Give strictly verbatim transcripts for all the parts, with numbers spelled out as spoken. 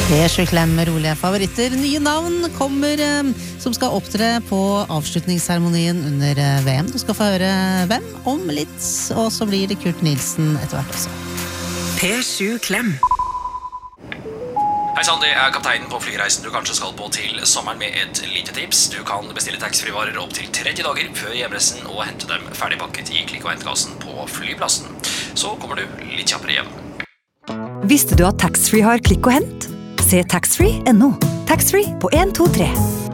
P sju Klem med rolige favoritter. Nye navn kommer eh, som skal opptre på avslutningsseremonien under eh, V M. Du skal få høre hvem om litt, og så blir det Kurt Nilsen etter hvert også. P sju Klem. Hei sann, det er kapteinen på flyreisen du kanskje skal på til sommeren med et lite tips. Du kan bestille taxfree-varer opp til tretti dager før hjemreisen og hente dem ferdigpakket i klikk- og hentkassen på flyplassen. Så kommer du litt kjappere hjem. Visste du at taxfree har klikk og hent? Se taxfree punktum no. Taxfree på en to tre.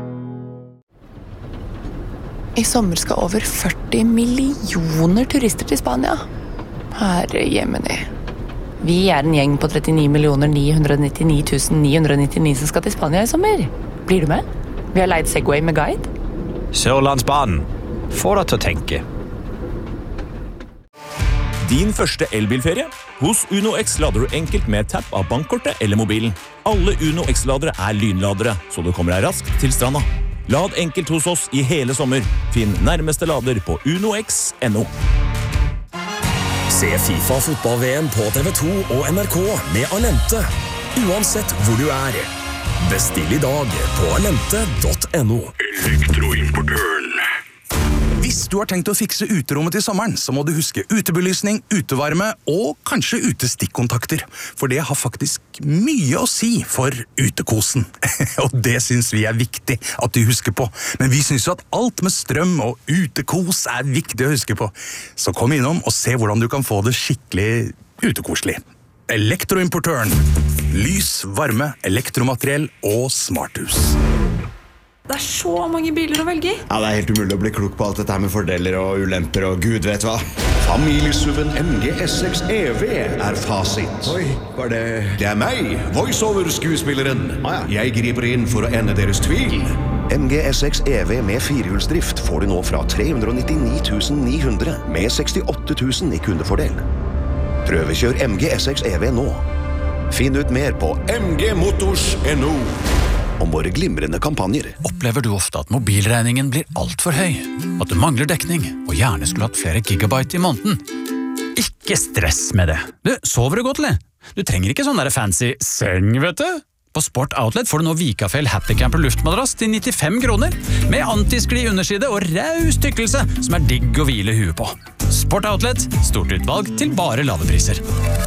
I sommer skal over førti millioner turister til Spania. Herre jemini. Vi er en gjeng på trettini millioner ni hundre nittini tusen ni hundre nittini som skal til Spania i sommer. Blir du med? Vi har leid Segway med guide. Sørlandsbanen. Får deg til å tenke. Din første elbilferie? Hos Uno X lader du enkelt med tapp av bankkortet eller mobilen. Alle Uno X-ladere er lynladere, så du kommer deg raskt til stranda. Lad enkelt hos oss i hele sommer. Finn nærmeste lader på uno x punktum no. Se FIFA fotball-V M på T V to og N R K med Alente. Uansett hvor du er. Bestill i dag på alente punktum no. Elektroimportøren. Hvis du har tenkt å fikse uterommet til sommeren, så må du huske utebelysning, utevarme og kanskje utestikkontakter. For det har faktisk mye å si for utekosen. Og det synes vi er viktig at du husker på. Men vi synes jo at alt med strøm og utekos er viktig å huske på. Så kom innom og se hvordan du kan få det skikkelig utekoselig. Elektroimportøren. Lys, varme, elektromateriell og smarthus. Det er så mange biler å velge i. Ja, det er helt umulig å bli klok på alt dette her med fordeler og ulemper og gud vet hva. Familiesuven M G S seks E V er fasit. Oi, var det... Det er meg, voiceover-skuespilleren. Ah, ja. Jeg griper inn for å ende deres tvil. M G S seks E V med firehjulsdrift får du nå fra tre hundre nittini tusen ni hundre med sekstiåtte tusen i kundefordel. Prøvekjør M G S seks E V nå. Finn ut mer på m g motors punktum no. Om våre glimrende kampanjer. Opplever du ofte at mobilregningen blir alt for høy? At du mangler dekning, og gjerne skulle hatt flere gigabyte i måneden? Ikke stress med det. Du, sover du godt, eller? Du trenger ikke sånn der fancy seng, vet du? På Sport Outlet får du nå Vikafell Happy Camper luftmadrass til nittifem kroner, med antiskli underside og raus tykkelse, som er digg å hvile huet på. Sport Outlet, stort utvalg til bare lave priser.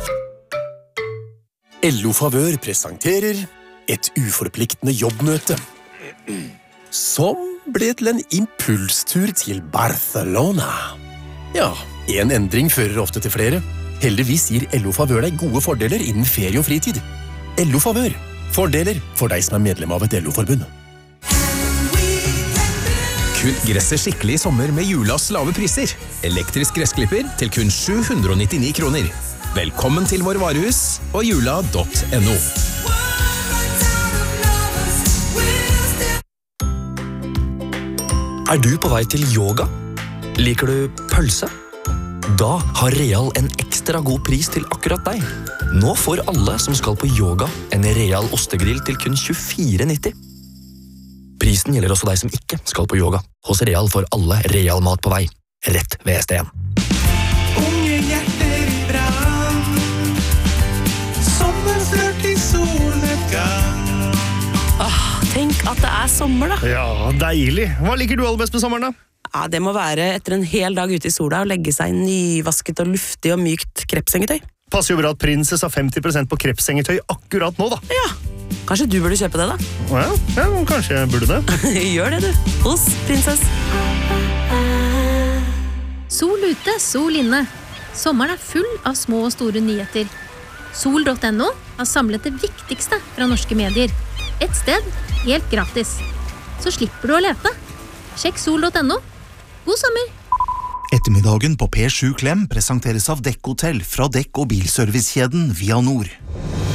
L O Favør presenterer et uforpliktende jobbmøte, som ble til en impulstur til Barcelona. Ja, en endring fører ofte til flere. Heldigvis gir L O Favør deg gode fordeler innen ferie og fritid. L O Favør. Fordeler for deg som er medlem av et L O-forbund. Kutt gresset skikkelig i sommer med Julas lave priser. Elektrisk gressklipper til kun sju hundre nittini kroner. Velkommen til vår varehus og jula punktum no. Er du på vei til yoga? Liker du pølse? Da har Real en ekstra god pris til akkurat deg. Nå får alle som skal på yoga en Real ostegrill til kun tjuefire nitti. Prisen gjelder også deg som ikke skal på yoga. Hos Real får alle Real mat på vei. Rett ved S T en. Unge hjerter i brann, som en flørt i solnedgang. Ah, tenk at det er sommer da. Ja, deilig. Hva liker du aller best med sommeren da? Ja, det må være etter en hel dag ute i sola og legge seg nyvasket og luftig og mykt krepsengetøy. Passer jo bra at Princess har femti prosent på krepsengetøy akkurat nå da. Ja, kanskje du burde kjøpe det da? Ja, ja kanskje jeg burde det. Gjør det du, hos Princess. Sol ute, sol inne. Sommeren er full av små og store nyheter. sol punktum no har samlet det viktigste fra norske medier. Et sted, helt gratis. Så slipper du å lete. Sjekk sol punktum no. God sommer! Ettermiddagen på P sju Klem presenteres av Dekk Hotell fra Dekk- og bilservicekjeden Via Nord.